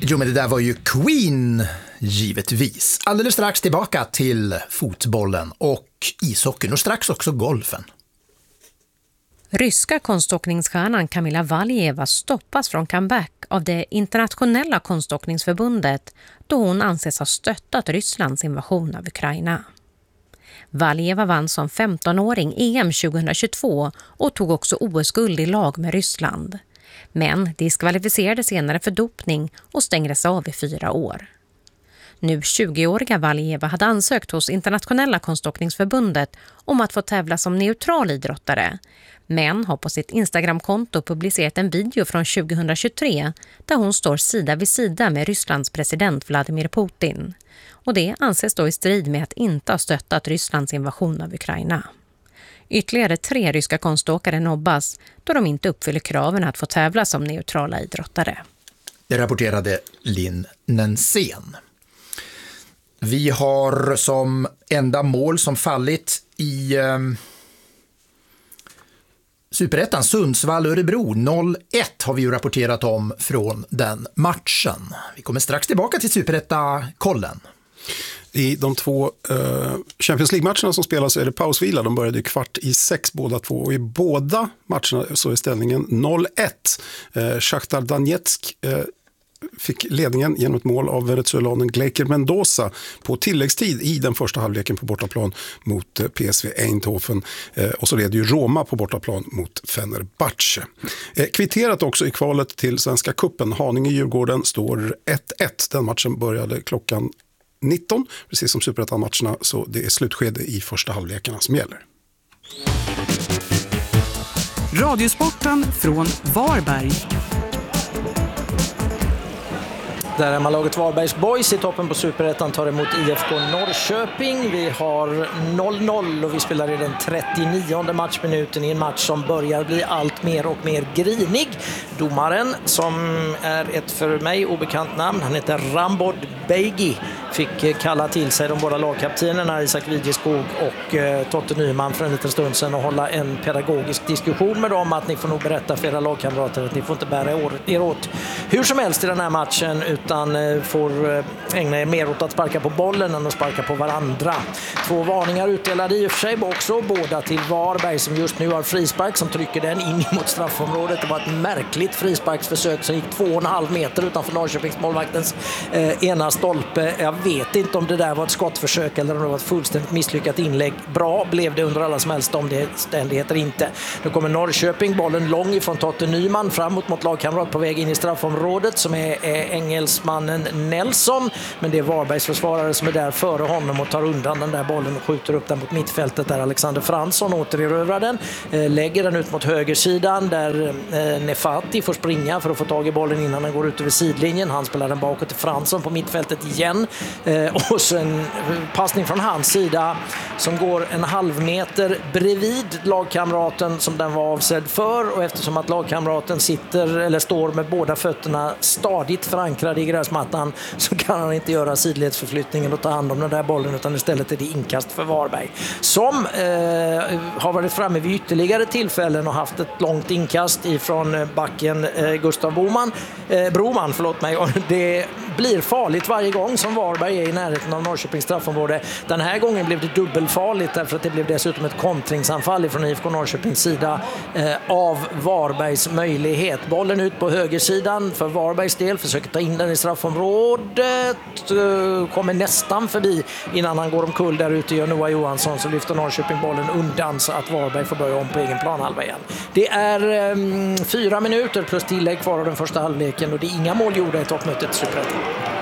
Jo, men det där var ju Queen, givetvis. Alldeles strax tillbaka till fotbollen och ishockeyn och strax också golfen. Ryska konståkningsstjärnan Kamila Valieva stoppas från comeback av det internationella konståkningsförbundet då hon anses ha stöttat Rysslands invasion av Ukraina. Valieva vann som 15-åring EM 2022 och tog också OS-guld i lag med Ryssland. Men diskvalificerade senare för dopning och stängdes av i 4 år. Nu 20-åriga Valieva hade ansökt hos Internationella konståkningsförbundet om att få tävla som neutral idrottare, men har på sitt Instagramkonto publicerat en video från 2023 där hon står sida vid sida med Rysslands president Vladimir Putin. Och det anses då i strid med att inte ha stöttat Rysslands invasion av Ukraina. Ytterligare 3 ryska konståkare nobbas då de inte uppfyller kraven att få tävla som neutrala idrottare. Det rapporterade Linn Nensén. Vi har som enda mål som fallit i Superettan Sundsvall-Örebro 0-1 har vi ju rapporterat om från den matchen. Vi kommer strax tillbaka till Superetta-kollen. I de 2 Champions League-matcherna som spelas är det pausvila. De började 5:15 båda 2 och i båda matcherna så är ställningen 0-1. Shakhtar Donetsk fick ledningen genom ett mål av venezuelanen Gleiker Mendoza på tilläggstid i den första halvleken på bortaplan mot PSV Eindhoven. Och så leder ju Roma på bortaplan mot Fenerbahce. Kvitterat också i kvalet till Svenska Cupen. Haninge-Djurgården står 1-1. Den matchen började klockan 19, precis som Superettan-matcherna, så det är slutskede i första halvlekarna som gäller. Radiosporten från Varberg. Där hemmalaget Varbergs Boys i toppen på Superettan tar emot IFK Norrköping. Vi har 0-0 och vi spelar i den 39:e matchminuten i en match som börjar bli allt mer och mer grinig. Domaren, som är ett för mig obekant namn, han heter Rambod Beigi, fick kalla till sig de båda lagkaptenerna Isak Widjeskog och Totte Nyman för en liten stund sedan och hålla en pedagogisk diskussion med dem att ni får nog berätta för era lagkamrater att ni får inte bära er åt hur som helst i den här matchen utan får ägna er mer åt att sparka på bollen än att sparka på varandra. 2 varningar utdelade i och för sig också, båda till Varberg som just nu har frispark som trycker den in mot straffområdet. Det var ett märkligt frisparksförsök som gick 2,5 meter utanför Norrköpings målvaktens ena stolpe. Jag vet inte om det där var ett skottförsök eller om det var ett fullständigt misslyckat inlägg. Bra blev det under alla som helst omständigheter inte. Nu kommer Norrköping, bollen lång ifrån Totte Nyman framåt mot lagkamrat på väg in i straffområdet som är engelsmannen Nelson, men det är Varbergs försvarare som är där före honom och tar undan den där bollen och skjuter upp den mot mittfältet där Alexander Fransson återerövrar den, lägger den ut mot högersidan där Nefati får springa för att få tag i bollen innan den går ut över sidlinjen. Han spelar den bakåt till Fransson på mittfältet igen och så en passning från hans sida som går en halv meter bredvid lagkamraten som den var avsedd för, och eftersom att lagkamraten sitter eller står med båda fötterna stadigt förankrade i gräsmattan så kan han inte göra sidledsförflyttningen och ta hand om den där bollen, utan istället är det inkast för Varberg som har varit framme vid ytterligare tillfällen och haft ett långt inkast ifrån backen Gustav Broman, och det blir farligt varje gång som Varberg är i närheten av Norrköpings straffområde. Den här gången blev det dubbelfarligt därför att det blev dessutom ett kontringsanfall från IFK Norrköpings sida av Varbergs möjlighet. Bollen ut på högersidan för Varbergs del, försöker ta in den i straffområdet, kommer nästan förbi innan han går omkull där ute i Noah Johansson, så lyfter Norrköping bollen undan så att Varberg får börja om på egen planhalva igen. Det är 4 minuter plus tillägg kvar av den första halvleken och det är inga mål gjorda i toppmötet Superettan.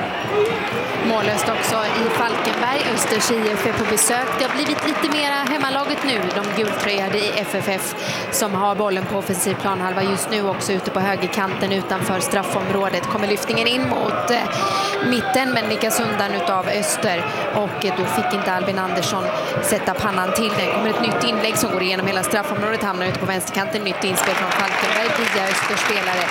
Mållöst också i Falkenberg. Östers IF är på besök. Det har blivit lite mera hemmalaget nu. De gultröjade i FFF som har bollen på offensiv planhalva just nu också ute på högerkanten utanför straffområdet. Kommer lyftningen in mot mitten men nickas undan utav Öster. Och då fick inte Albin Andersson sätta pannan till den. Kommer ett nytt inlägg som går igenom hela straffområdet. Hamnar ute på vänsterkanten. Nytt inspel från Falkenberg via Östers spelare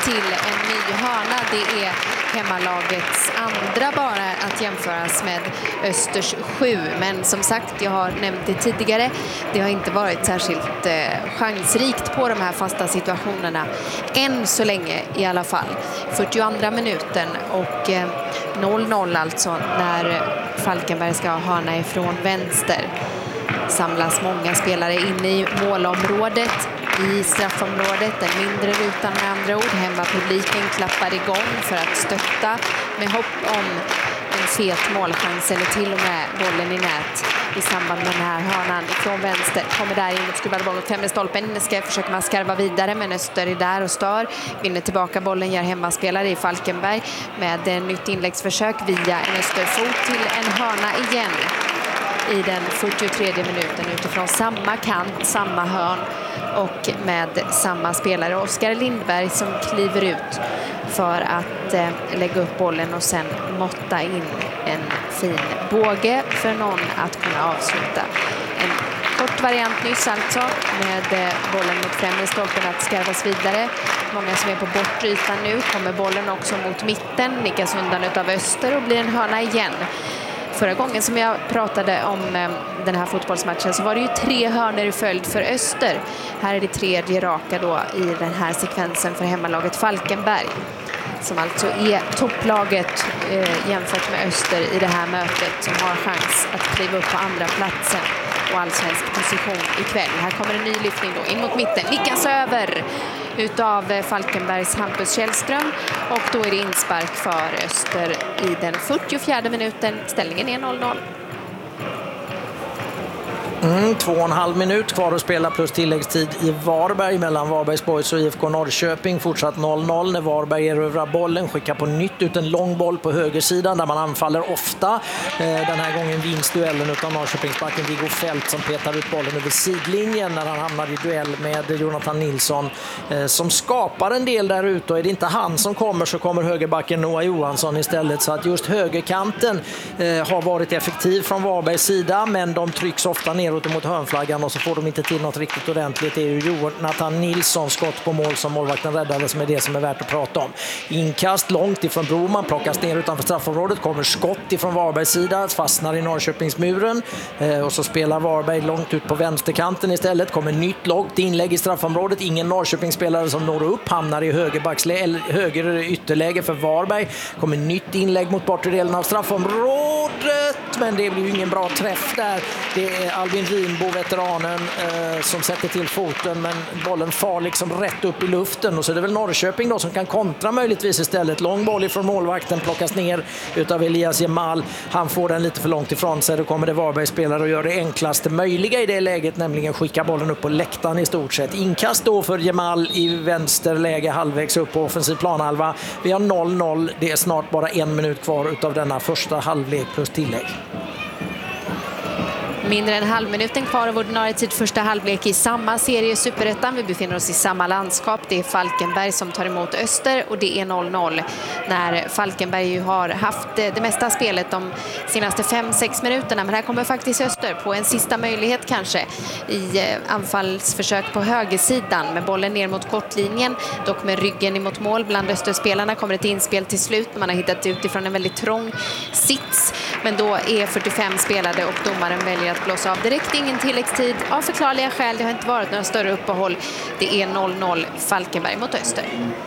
till en ny hörna. Det är hemmalagets andra bara att jämföras med Östers 7. Men som sagt, jag har nämnt det tidigare, det har inte varit särskilt chansrikt på de här fasta situationerna. Än så länge i alla fall. 42 minuten och 0-0 alltså när Falkenberg ska ha hörna ifrån vänster. Samlas många spelare inne i målområdet, i straffområdet, den mindre rutan med andra ord. Hemmapubliken klappar igång för att stötta med hopp om en fet målchans eller till och med bollen i nät i samband med den här hörnan från vänster. Kommer där in och skruvar boll åt främre stolpen. Ska försöka man skarva vidare, men Öster är där och stör. Vinner tillbaka bollen, gör hemmaspelare i Falkenberg med en nytt inläggsförsök via en Österfot till en hörna igen i den 43 minuten utifrån samma kant, samma hörn och med samma spelare, Oskar Lindberg, som kliver ut för att lägga upp bollen och sen måtta in en fin båge för någon att kunna avsluta. En kort variant nyss alltså med bollen mot främre stolpen att skarvas vidare. Många som är på bortre ytan nu. Kommer bollen också mot mitten, nickas undan utav Öster och blir en hörna igen. Förra gången som jag pratade om den här fotbollsmatchen så var det ju 3 hörnor i följd för Öster. Här är det 3:e raka då i den här sekvensen för hemmalaget Falkenberg, som alltså är topplaget jämfört med Öster i det här mötet, som har chans att kliva upp på andra platsen och allsvensk position ikväll. Här kommer en ny lyftning då in mot mitten, nickas över utav Falkenbergs Hampus Källström, och då är det inspark för Öster i den 44 minuten. Ställningen är 0-0. 2,5 minut kvar att spela plus tilläggstid i Varberg mellan Varbergs Boys och IFK Norrköping. Fortsatt 0-0 när Varberg erövrar bollen, skickar på nytt ut en lång boll på högersidan där man anfaller ofta. Den här gången vinns duellen utan Norrköpingsbacken Viggo Fält som petar ut bollen över sidlinjen när han hamnar i duell med Jonathan Nilsson som skapar en del där ute, och är det inte han som kommer så kommer högerbacken Noah Johansson istället. Så att just högerkanten har varit effektiv från Varbergs sida, men de trycks ofta neråt mot hörnflaggan och så får de inte till något riktigt ordentligt. Det är ju Jonathan Nilsson skott på mål som målvakten räddade som är det som är värt att prata om. Inkast långt ifrån Broman, plockas ner utanför straffområdet, kommer skott ifrån Varbergs sida, fastnar i Norrköpingsmuren och så spelar Varberg långt ut på vänsterkanten istället. Kommer nytt långt inlägg i straffområdet, ingen Norrköpingsspelare som når upp, hamnar i höger ytterläge för Varberg. Kommer nytt inlägg mot bortre delen av straffområdet, men det blir ju ingen bra träff där. Det är Albin Rinbo, veteranen, som sätter till foten, men bollen far liksom rätt upp i luften, och så är det väl Norrköping då som kan kontra möjligtvis istället. Lång boll ifrån målvakten, plockas ner utav Elias Jemal. Han får den lite för långt ifrån sig. Då kommer det Varbergs spelare och gör det enklaste möjliga i det läget, nämligen skicka bollen upp på läktaren i stort sett. Inkast då för Jemal i vänsterläge halvvägs upp på offensiv planhalva. Vi har 0-0. Det är snart bara 1 minut kvar utav denna första halvlek plus tillägg. Mindre än halvminuten kvar av ordinarie tid första halvlek i samma serie Superettan. Vi befinner oss i samma landskap. Det är Falkenberg som tar emot Öster, och det är 0-0 när Falkenberg ju har haft det mesta spelet de senaste 5-6 minuterna. Men här kommer faktiskt Öster på en sista möjlighet kanske i anfallsförsök på högersidan med bollen ner mot kortlinjen, dock med ryggen emot mål. Bland Österspelarna kommer ett inspel till slut. Man har hittat utifrån en väldigt trång sits, men då är 45 spelade och domaren väljer att blåsa av direkt. Ingen tilläggstid av förklarliga skäl. Det har inte varit några större uppehåll. Det är 0-0 Falkenberg mot Öster.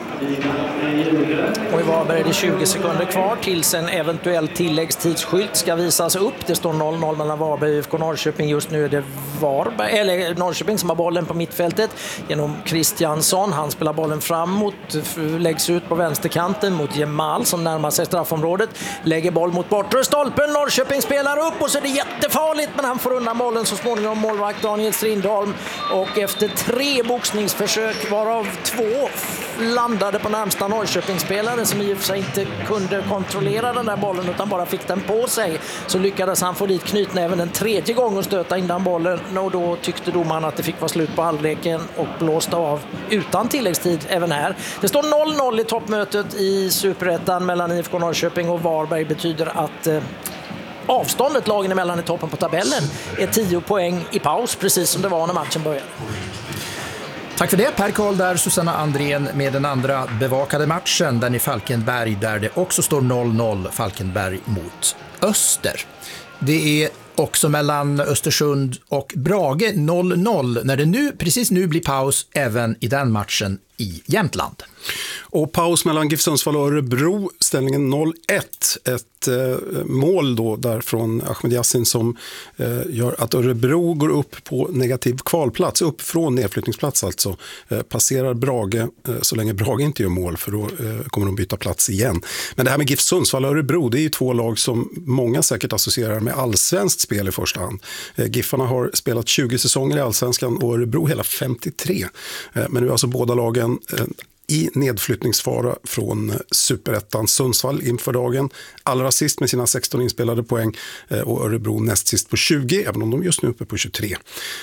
Och i Varberg är det 20 sekunder kvar tills en eventuell tilläggstidsskylt ska visas upp. Det står 0-0 mellan Varberg och IFK Norrköping. Just nu är det Norrköping som har bollen på mittfältet genom Christiansson. Han spelar bollen framåt, läggs ut på vänsterkanten mot Jemal som närmar sig straffområdet. Lägger boll mot bortre stolpen. Norrköping spelar upp och så är det jättefarligt, men han får undan bollen så småningom, målvakt Daniel Strindholm. Och efter 3 boxningsförsök, varav 2 landade på närmsta Norrköpingsspelare som i och för sig inte kunde kontrollera den där bollen utan bara fick den på sig, så lyckades han få dit knytnäven en 3:e gång och stöta in den bollen, och då tyckte domaren att det fick vara slut på halvleken och blåste av utan tilläggstid även här. Det står 0-0 i toppmötet i Superettan mellan IFK Norrköping och Varberg. Betyder att avståndet lagen emellan i toppen på tabellen är 10 poäng i paus, precis som det var när matchen började. Tack för det, Per Karl där, Susanna Andrén med den andra bevakade matchen, den i Falkenberg där det också står 0-0, Falkenberg mot Öster. Det är också mellan Östersund och Brage 0-0 när det precis nu blir paus även i den matchen i Jämtland. Och paus mellan GIF Sundsvall och Örebro, ställningen 0-1. Ett mål då där från Ahmed Yassin som gör att Örebro går upp på negativ kvalplats, upp från nedflyttningsplats alltså. Passerar Brage så länge Brage inte gör mål, för då kommer de byta plats igen. Men det här med GIF Sundsvall och Örebro, det är ju två lag som många säkert associerar med allsvenskt spel i första hand. Giffarna har spelat 20 säsonger i allsvenskan och Örebro hela 53. Men nu är alltså båda lagen i nedflyttningsfara från Superettan. Sundsvall inför dagen allra sist med sina 16 inspelade poäng och Örebro näst sist på 20, även om de just nu är uppe på 23.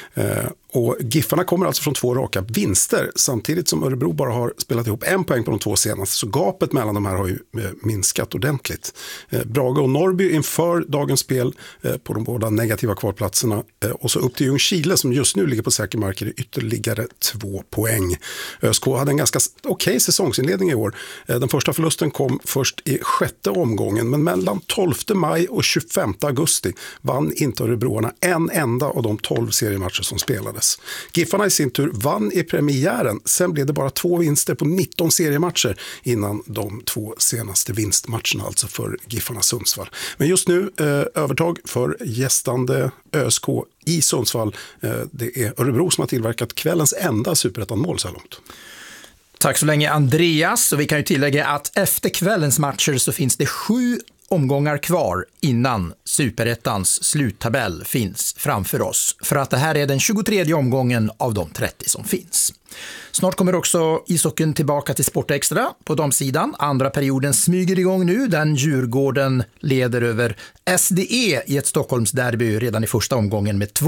Och Giffarna kommer alltså från 2 raka vinster samtidigt som Örebro bara har spelat ihop 1 poäng på de 2 senaste, så gapet mellan de här har ju minskat ordentligt. Brage och Norrby inför dagens spel på de båda negativa kvalplatserna och så upp till Ljungskile som just nu ligger på säker mark i ytterligare 2 poäng. ÖSK hade en ganska okej säsongsinledning i år. Den första förlusten kom först i 6:e omgången, men mellan 12 maj och 25 augusti vann inte Örebroarna en enda av de 12 seriematcher som spelades. Giffarna i sin tur vann i premiären, sen blev det bara 2 vinster på 19 seriematcher innan de 2 senaste vinstmatcherna, alltså för Giffarna Sundsvall. Men just nu övertag för gästande ÖSK i Sundsvall. Det är Örebro som har tillverkat kvällens enda superettan-mål så här långt. Tack så länge Andreas, och vi kan ju tillägga att efter kvällens matcher så finns det 7 omgångar kvar innan Superettans sluttabell finns framför oss, för att det här är den 23:e omgången av de 30 som finns. Snart kommer också ishockeyn tillbaka till Sportextra på damsidan. Andra perioden smyger igång nu, den Djurgården leder över SDE i ett Stockholmsderby redan i första omgången med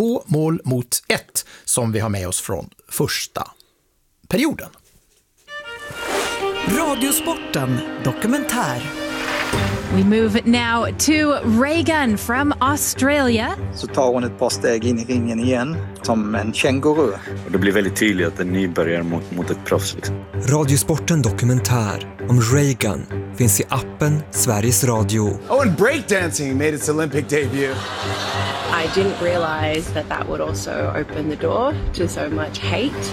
2-1 som vi har med oss från första perioden. Radiosporten dokumentär. We move now to Reagan from Australia. Så tar hon ett par steg in i ringen igen, som en känguru. Och det blir väldigt tydligt att en nybörjare mot ett proffs. Liksom. Radiosporten dokumentär om Reagan finns i appen Sveriges Radio. Oh, and breakdancing made its Olympic debut. I didn't realize that would also open the door to so much hate.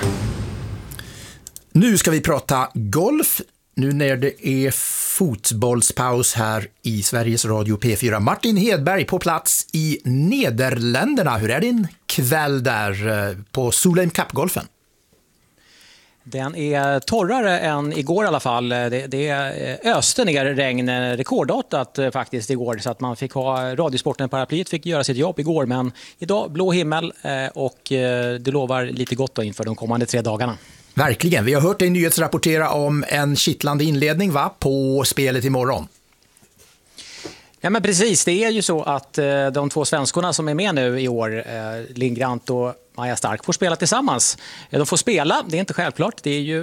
Nu ska vi prata golf. Nu när det är fotbollspaus här i Sveriges Radio P4. Martin Hedberg på plats i Nederländerna. Hur är din kväll där på Solheim Cup-golfen? Den är torrare än igår i alla fall. Det öste ner regn rekordartat faktiskt igår, så att man fick ha Radiosporten paraplyet fick göra sitt jobb igår, men idag blå himmel och det lovar lite gott då inför de kommande 3 dagarna. Verkligen. Vi har hört dig nyhetsrapportera om en kittlande inledning på spelet imorgon. Ja, men precis. Det är ju så att de 2 svenskorna som är med nu i år, Lindgrant och Maja Stark, får spela tillsammans. De får spela, det är inte självklart. Det är ju